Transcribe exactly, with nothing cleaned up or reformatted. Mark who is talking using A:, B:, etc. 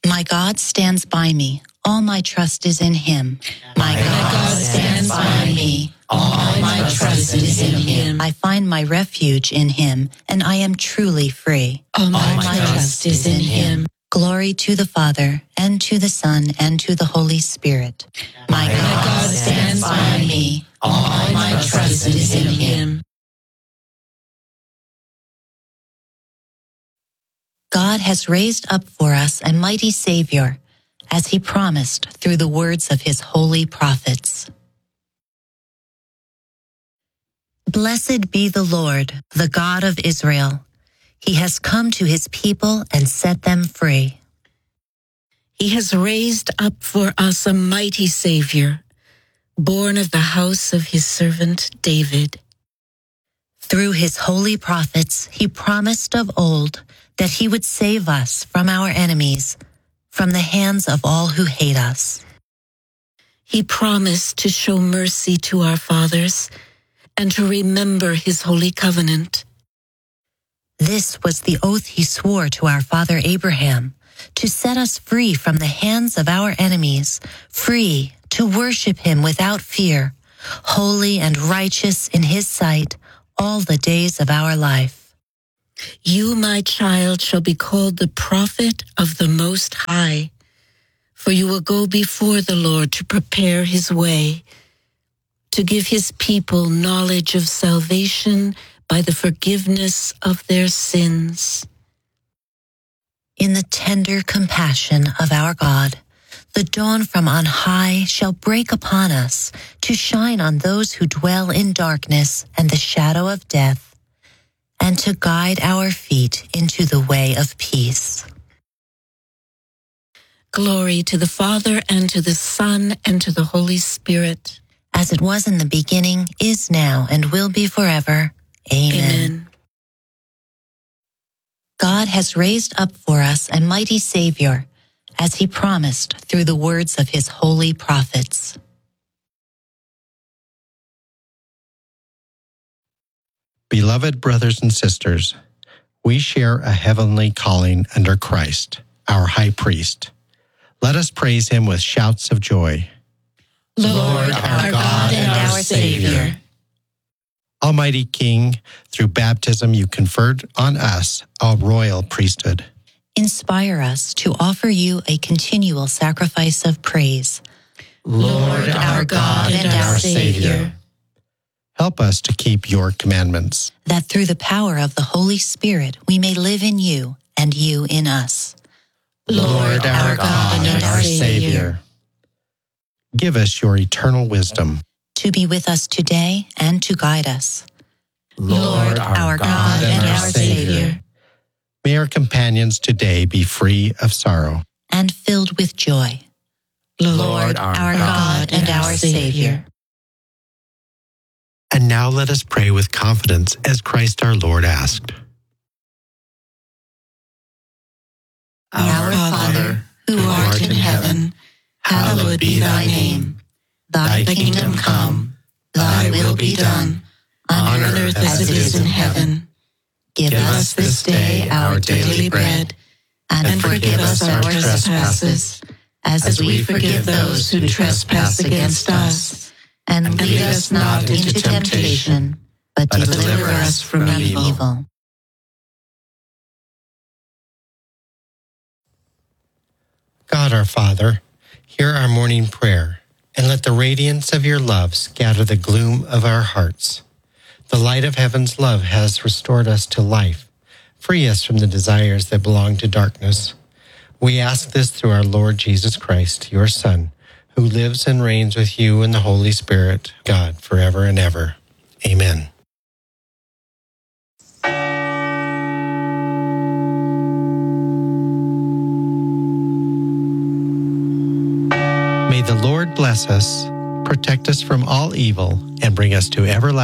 A: My God stands by me. All my trust is in him. My God stands by me. All my trust is in him. I find my refuge in him, and I am truly free.
B: All my trust is in him.
A: Glory to the Father, and to the Son, and to the Holy Spirit.
B: My God stands by me. All my trust is in him.
A: God has raised up for us a mighty Savior, as he promised through the words of his holy prophets. Blessed be the Lord, the God of Israel. He has come to his people and set them free.
B: He has raised up for us a mighty Savior, born of the house of his servant David.
A: Through his holy prophets, he promised of old that he would save us from our enemies, from the hands of all who hate us.
B: He promised to show mercy to our fathers and to remember his holy covenant.
A: This was the oath he swore to our father Abraham, to set us free from the hands of our enemies, free to worship him without fear, holy and righteous in his sight all the days of our life.
B: You, my child, shall be called the prophet of the Most High, for you will go before the Lord to prepare his way, to give his people knowledge of salvation by the forgiveness of their sins.
A: In the tender compassion of our God, the dawn from on high shall break upon us to shine on those who dwell in darkness and the shadow of death, and to guide our feet into the way of peace.
B: Glory to the Father, and to the Son, and to the Holy Spirit.
A: As it was in the beginning, is now, and will be forever. Amen.
B: Amen.
A: God has raised up for us a mighty Savior, as he promised through the words of his holy prophets.
C: Beloved brothers and sisters, we share a heavenly calling under Christ, our high priest. Let us praise him with shouts of joy.
B: Lord, our God and our Savior.
C: Almighty King, through baptism you conferred on us a royal priesthood.
A: Inspire us to offer you a continual sacrifice of praise.
B: Lord, our God and our Savior.
C: Help us to keep your commandments,
A: that through the power of the Holy Spirit we may live in you and you in us.
B: Lord, our God and our Savior.
C: Give us your eternal wisdom,
A: to be with us today and to guide us.
B: Lord, our God and our Savior.
C: May our companions today be free of sorrow
A: and filled with joy.
B: Lord, our God and our Savior.
C: And now let us pray with confidence as Christ our Lord asked.
B: Our Father, who art in heaven, hallowed be thy name. Thy kingdom come, thy will be done, on earth as it is in heaven. Give us this day our daily bread, and forgive us our trespasses, as we forgive those who trespass against us.
A: And lead us not into temptation, but deliver us from evil.
C: God our Father, hear our morning prayer, and let the radiance of your love scatter the gloom of our hearts. The light of heaven's love has restored us to life. Free us from the desires that belong to darkness. We ask this through our Lord Jesus Christ, your Son, who lives and reigns with you in the Holy Spirit, God, forever and ever. Amen. May the Lord bless us, protect us from all evil, and bring us to everlasting